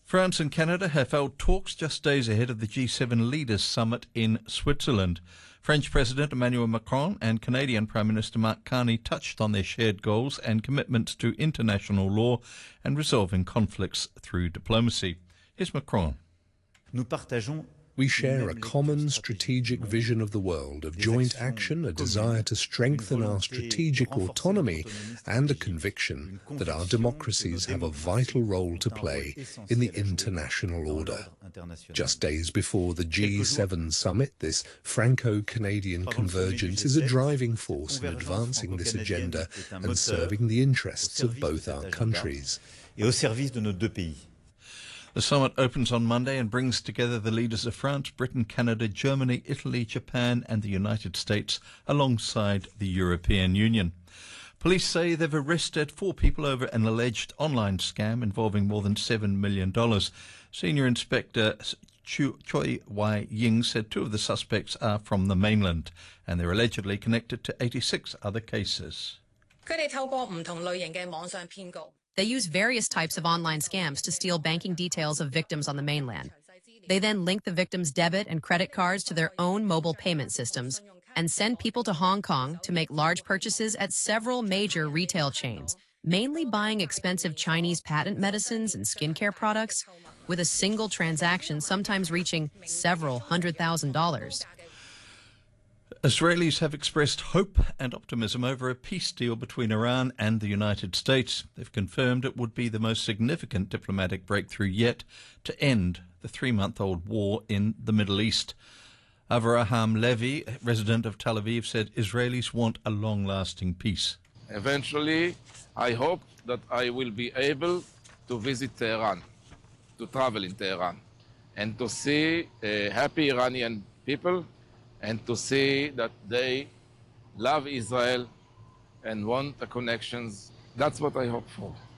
France and Canada have held talks just days ahead of the G7 Leaders Summit in Switzerland. French President Emmanuel Macron and Canadian Prime Minister Mark Carney touched on their shared goals and commitments to international law and resolving conflicts through diplomacy. Here's Macron. We share a common strategic vision of the world, of joint action, a desire to strengthen our strategic autonomy, and a conviction that our democracies have a vital role to play in the international order. Just days before the G7 summit, this Franco-Canadian convergence is a driving force in advancing this agenda and serving the interests of both our countries. The summit opens on Monday and brings together the leaders of France, Britain, Canada, Germany, Italy, Japan and the United States alongside the European Union. Police say they've arrested 4 people over an alleged online scam involving more than $7 million. Senior Inspector Choi Wai-ying said 2 of the suspects are from the mainland and they're allegedly connected to 86 other cases. They use various types of online scams to steal banking details of victims on the mainland. They then link the victims' debit and credit cards to their own mobile payment systems and send people to Hong Kong to make large purchases at several major retail chains, mainly buying expensive Chinese patent medicines and skincare products, with a single transaction sometimes reaching several $100,000. Israelis have expressed hope and optimism over a peace deal between Iran and the United States. They've confirmed it would be the most significant diplomatic breakthrough yet to end the 3-month-old war in the Middle East. Avraham Levy, resident of Tel Aviv, said Israelis want a long-lasting peace. Eventually, I hope that I will be able to visit Tehran, to travel in Tehran, and to see happy Iranian people, and to see that they love Israel and want the connections. That's what I hope for.